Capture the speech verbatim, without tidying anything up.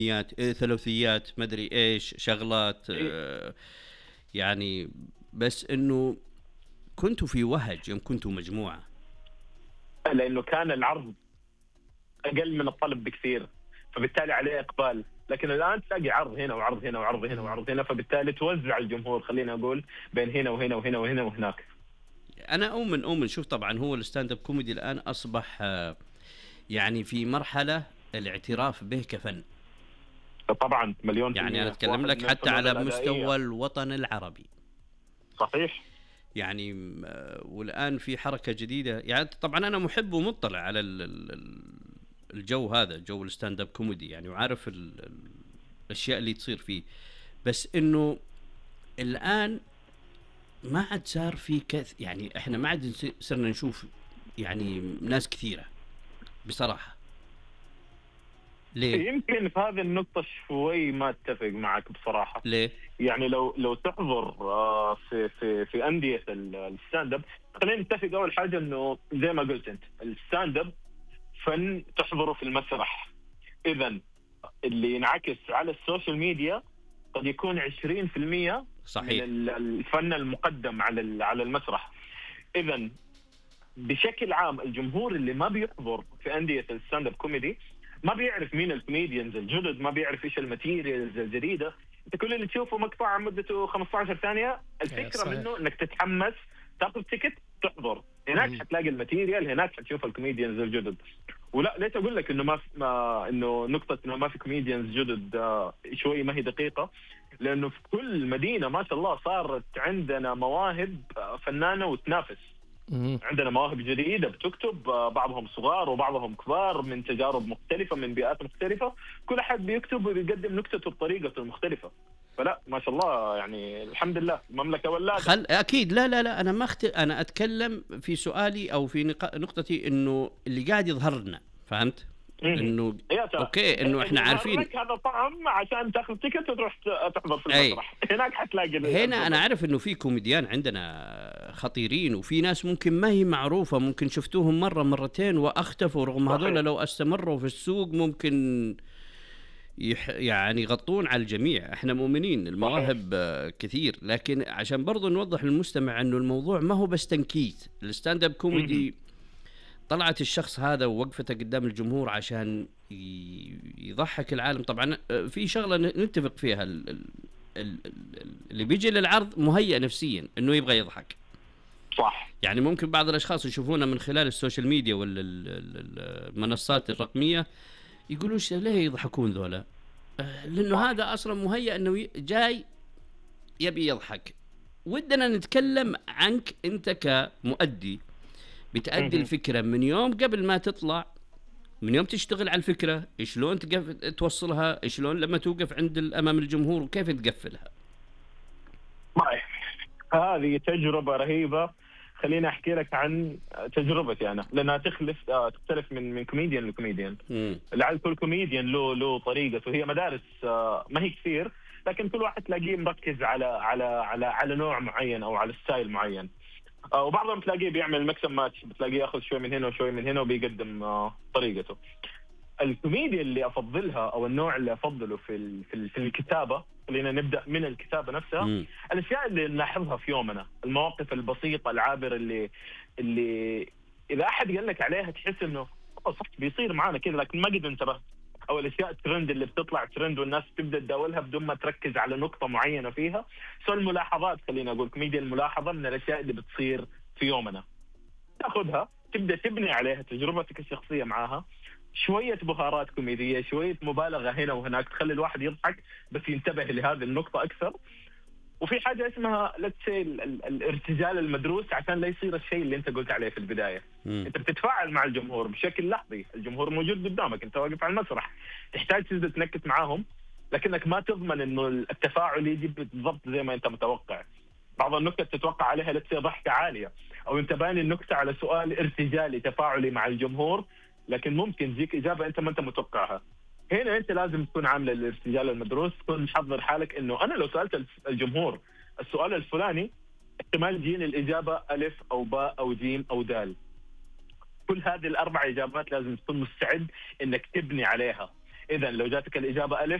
إيه، ثلاثيات مدري ايش شغلات إيه، آه، يعني. بس انه كنتوا في وهج يوم كنتوا مجموعة. لانه كان العرض اقل من الطلب بكثير، فبالتالي عليه اقبال. لكن الان تلاقي عرض هنا وعرض هنا وعرض هنا مم. وعرض هنا، فبالتالي توزع الجمهور، خلينا اقول، بين هنا وهنا وهنا وهنا وهناك. انا اؤمن اؤمن شوف، طبعا هو الستاند اب كوميدي الان اصبح آه، يعني في مرحلة الاعتراف به كفن. طبعا مليون في يعني انا المية، اتكلم واحد لك من حتى الفنون على مستوى الأدائية. الوطن العربي. صحيح. يعني م- آه، والآن في حركة جديدة. يعني طبعا أنا محب ومطلع على ال- ال- ال- الجو هذا، جو الستاند اب كوميدي يعني، وعارف ال- ال- الأشياء اللي تصير فيه. بس إنه الآن ما عاد صار في كث يعني إحنا ما عاد نس- صرنا نشوف يعني ناس كثيرة بصراحة. ليه؟ يمكن في هذه النقطة شوي ما اتفق معك بصراحة. ليه؟ يعني لو لو تحضر آه، في في في أندية ال- الستاند اب، خلينا نتفق أول حاجة إنه زي ما قلت أنت، الستاند اب فن تحضره في المسرح. إذا اللي ينعكس على السوشيال ميديا قد يكون عشرين في المية من صحيح. ال- الفن المقدم على ال- على المسرح. إذا بشكل عام الجمهور اللي ما بيحضر في أندية الستاند اب كوميدي ما بيعرف مين الكوميديانز الجدد، ما بيعرف ايش الماتيريالز الجديده. انت كل اللي تشوفه مقطع مدته خمسة عشر ثانيه، إيه، الفكره صحيح. منه انك تتحمس، تاخذ تيكت، تحضر هناك، مم. حتلاقي الماتيريال هناك، حتشوف الكوميديانز الجدد. ولا ليش اقول لك انه ما, في ما انه نقطه انه ما في كوميديانز جدد آه، شوي ما هي دقيقه، لانه في كل مدينه ما شاء الله صارت عندنا مواهب آه، فنانه وتنافس. مم. عندنا مواهب جديدة بتكتب، آه، بعضهم صغار وبعضهم كبار من تجارب مختلفة من بيئات مختلفة، كل أحد بيكتب وبيقدم نكتته بطريقته المختلفة. فلا ما شاء الله يعني الحمد لله المملكة ولادة. خل اكيد. لا لا لا انا ما أخت... انا اتكلم في سؤالي او في نق... نقطتي انه اللي قاعد يظهر لنا، فهمت؟ مم. انه يا ترى اوكي انه احنا اللي يظهر عارفين. لك هذا طعم عشان تاخذ تيكت وتروح ت- تحضر في اي المسرح هناك حتلاقي ال- هنا انا الضبط. عارف انه في كوميديان عندنا خطيرين، وفي ناس ممكن ما هي معروفة، ممكن شفتوهم مرة مرتين واختفوا، رغم هذول صحيح. لو استمروا في السوق ممكن يح... يعني يغطون على الجميع. احنا مؤمنين صحيح. المواهب آه، كثير، لكن عشان برضو نوضح للمستمع انه الموضوع ما هو بس تنكيت. الستاند اب مم. كوميدي طلعت الشخص هذا ووقفته قدام الجمهور عشان ي- يضحك العالم. طبعا آه، في شغلة ن- نتفق فيها، ال- ال- ال- ال- اللي بيجي للعرض مهيأ نفسيا انه يبغى يضحك. صح. يعني ممكن بعض الاشخاص يشوفونا من خلال السوشيال ميديا ولا ال- ال- المنصات الرقمية يقولوا ايش ليه يضحكون ذولا؟ آه، لانه صح. هذا اصلا مهيأ انه ي- جاي يبي يضحك. ودنا نتكلم عنك انت كمؤدي، بتأدي مم. الفكرة من يوم قبل ما تطلع، من يوم تشتغل على الفكرة، شلون تقف توصلها، شلون لما توقف عند امام الجمهور وكيف تقفلها. طيب هذه تجربة رهيبة. خليني أحكي لك عن تجربتي أنا، لأنها تخلف آه، تختلف من من كوميديان لكوميديان. مم. لعل كل كوميديان له له طريقته، هي مدارس آه، ما هي كثير، لكن كل واحد تلاقيه مركز على على على على نوع معين أو على ستايل معين. آه، وبعضهم تلاقيه بيعمل ميكس ماتش، بتلاقيه ياخذ شوي من هنا وشوي من هنا وبيقدم آه، طريقته. الكوميديا اللي افضلها او النوع اللي افضله في ال- في ال- في الكتابه، خلينا نبدا من الكتابه نفسها. مم. الاشياء اللي نلاحظها في يومنا، المواقف البسيطه العابره اللي اللي اذا احد قال لك عليها تحس انه أوه صح بيصير معانا كذا لكن ما قد انتبهت. او الاشياء الترند اللي بتطلع ترند والناس تبدا تداولها بدون ما تركز على نقطه معينه فيها. سو الملاحظات، خلينا اقول كوميديا الملاحظه، من الاشياء اللي بتصير في يومنا، تاخذها تبدا تبني عليها تجربتك الشخصيه معاها، شويه بهارات كوميديه، شويه مبالغه هنا وهناك تخلي الواحد يضحك بس ينتبه لهذه النقطه اكثر. وفي حاجه اسمها let's say ال- ال- الارتجال المدروس عشان لا يصير الشيء اللي انت قلت عليه في البدايه. مم. انت بتتفاعل مع الجمهور بشكل لحظي، الجمهور موجود قدامك، انت واقف على المسرح، تحتاج تبدا تنكت معاهم، لكنك ما تضمن انه التفاعل يجي بالضبط زي ما انت متوقع. بعض النكت تتوقع عليها لتسي ضحكة عالية، أو أنت باني النكتة على سؤال ارتجالي تفاعلي مع الجمهور، لكن ممكن تجيك إجابة أنت ما أنت متوقعها. هنا أنت لازم تكون عامل الارتجال المدروس، تكون محضر حالك إنه أنا لو سألت الجمهور السؤال الفلاني احتمال تجيني الإجابة ألف أو باء أو جيم أو دال. كل هذه الأربع إجابات لازم تكون مستعد إنك تبني عليها. اذا لو جاتك الاجابه الف